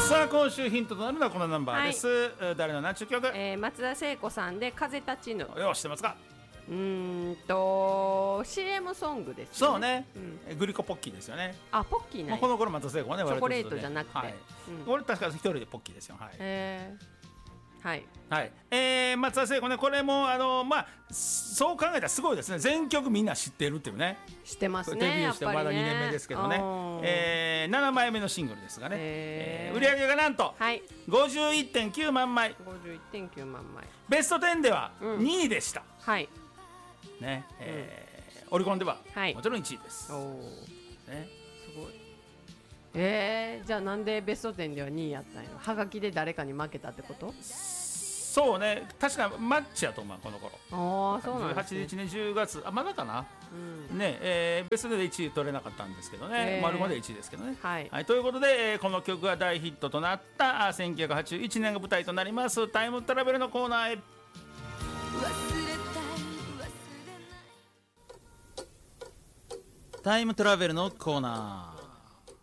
さあ今週ヒントとなるのはこのナンバーです、はい、誰の何ちゅう曲、 松田聖子さんで風立ちぬ。 よ知ってますか。 CM ソングですね。 そうね、グリコポッキーですよね。 あ、ポッキーない、 この頃松田聖子はねチョコレートじゃなくて、はい、 これ確か一人でポッキーですよ。はいはいはい、松田聖子ね、これもそう考えたらすごいですね。全曲みんな知ってるっていうね。 知ってますね。 デビューしてまだ2年目ですけどね、7枚目のシングルですがね、売り上げがなんと、51.9 万枚。 51.9 万枚。 ベスト10では2位でした。 はいね、オリコンではもちろん1位です。 ね、すごい。じゃあなんでベスト10では2位やったんやろ。はがきで誰かに負けたってこと？ そうね、確かマッチやと思う、この頃。 そうなんですね。 18日ね、10月、まだかな、ね、ベストで1位取れなかったんですけどね、丸まで1位ですけどね。ということで、この曲が大ヒットとなった1981年が舞台となりますタイムトラベルのコーナーへ。タイムトラベルのコーナー。